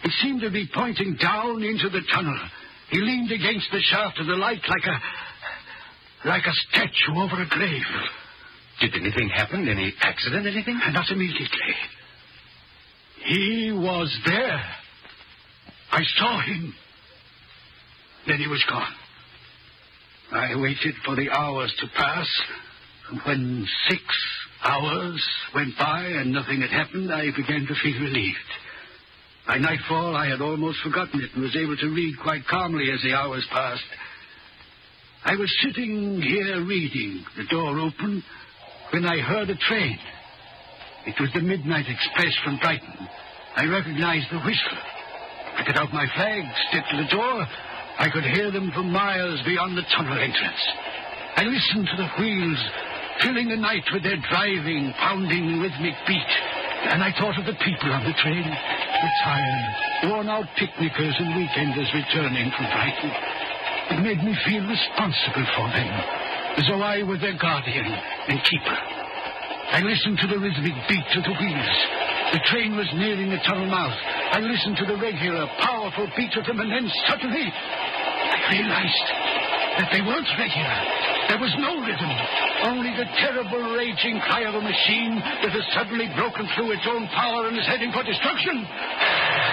It seemed to be pointing down into the tunnel. He leaned against the shaft of the light like a statue over a grave. Did anything happen? Any accident, anything? Not immediately. He was there. I saw him. Then he was gone. I waited for the hours to pass. And when 6 hours went by and nothing had happened, I began to feel relieved. By nightfall, I had almost forgotten it and was able to read quite calmly as the hours passed. I was sitting here reading, the door open, when I heard a train. It was the midnight express from Brighton. I recognized the whistle. I got out my flag, stepped to the door. I could hear them for miles beyond the tunnel entrance. I listened to the wheels, filling the night with their driving, pounding, rhythmic beat. And I thought of the people on the train, the tired, worn-out picnickers and weekenders returning from Brighton. It made me feel responsible for them, as though I were their guardian and keeper. I listened to the rhythmic beat of the wheels. The train was nearing the tunnel mouth. I listened to the regular, powerful beat of them, and then suddenly I realized that they weren't regular. There was no rhythm, only the terrible raging cry of a machine that has suddenly broken through its own power and is heading for destruction.